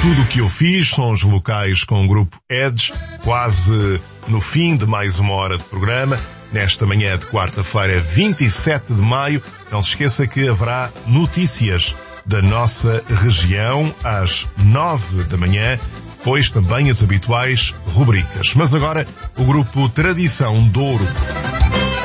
Tudo o que eu fiz, sons locais com o grupo Edge, quase no fim de mais uma hora de programa, nesta manhã de quarta-feira, 27 de maio. Não se esqueça que haverá notícias da nossa região às 9 da manhã, depois também as habituais rubricas. Mas agora, o grupo Tradição Douro.